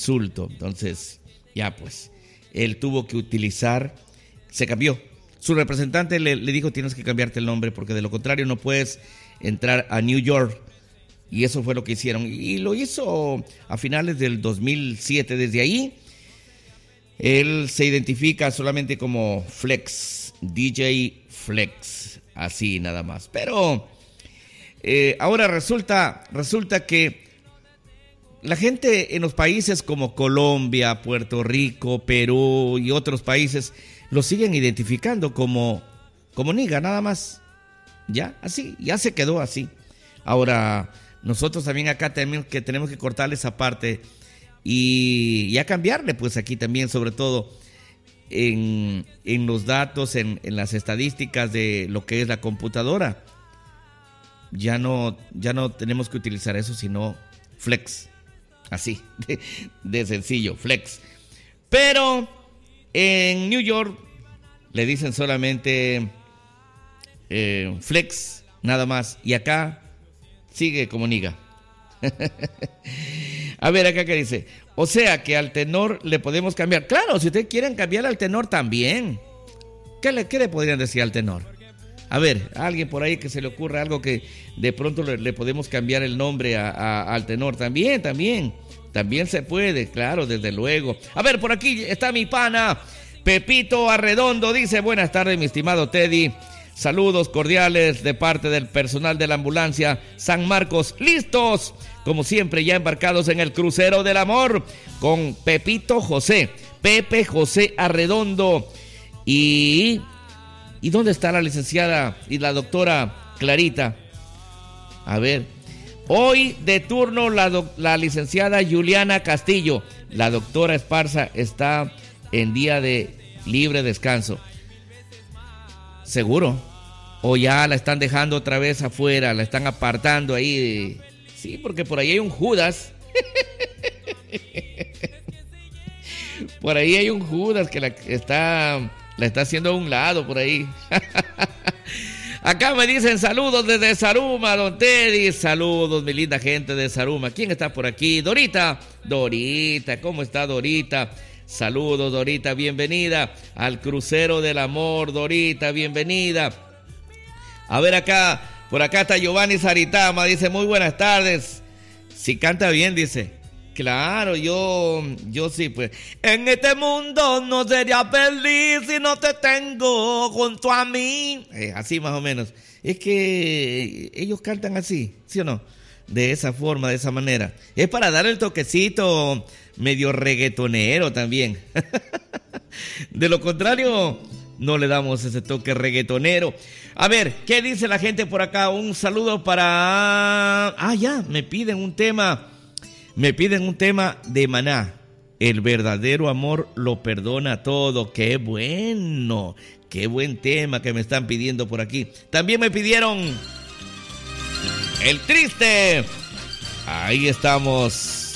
insulto. Entonces, ya pues, él tuvo que utilizar, se cambió. Su representante le dijo, tienes que cambiarte el nombre porque de lo contrario no puedes entrar a New York. Y eso fue lo que hicieron. Y lo hizo a finales del 2007. Desde ahí, él se identifica solamente como Flex, DJ Flex, así nada más. Pero ahora resulta que la gente en los países como Colombia, Puerto Rico, Perú y otros países lo siguen identificando como niga, nada más. Ya, así, ya se quedó así. Ahora, nosotros también acá tenemos que cortarle esa parte y ya cambiarle, pues aquí también, sobre todo en los datos, en las estadísticas de lo que es la computadora. Ya no tenemos que utilizar eso, sino Flex. Así, de sencillo, Flex. Pero en New York le dicen solamente Flex, nada más. Y acá sigue como niga. A ver, acá que dice, o sea que al tenor le podemos cambiar. Claro, si ustedes quieren cambiar al tenor también. ¿Qué le podrían decir al tenor? A ver, a alguien por ahí que se le ocurra algo que de pronto le podemos cambiar el nombre al tenor. También se puede, claro, desde luego. A ver, por aquí está mi pana Pepito Arredondo, dice, buenas tardes mi estimado Teddy, saludos cordiales de parte del personal de la ambulancia San Marcos, listos, como siempre ya embarcados en el crucero del amor, con Pepito José, Pepe José Arredondo, ¿y dónde está la licenciada y la doctora Clarita? A ver, hoy de turno la licenciada Juliana Castillo, la doctora Esparza está en día de libre descanso. ¿Seguro? ¿O ya la están dejando otra vez afuera? ¿La están apartando ahí? Sí, porque por ahí hay un Judas. Por ahí hay un Judas que la está haciendo a un lado por ahí. Acá me dicen saludos desde Zaruma, don Teddy. Saludos, mi linda gente de Zaruma. ¿Quién está por aquí? Dorita, ¿cómo está Dorita? Saludos, Dorita, bienvenida al crucero del amor, Dorita, bienvenida. A ver acá, por acá está Giovanni Saritama, dice, muy buenas tardes. Si canta bien, dice. Claro, yo sí, pues. En este mundo no sería feliz si no te tengo junto a mí. Así más o menos. Es que ellos cantan así, ¿sí o no? De esa forma, de esa manera. Es para dar el toquecito medio reggaetonero también. De lo contrario, no le damos ese toque reggaetonero. A ver, ¿qué dice la gente por acá? Un saludo para... ya, me piden un tema de Maná. El verdadero amor lo perdona todo. ¡Qué bueno! ¡Qué buen tema que me están pidiendo por aquí! También me pidieron El Triste. Ahí estamos.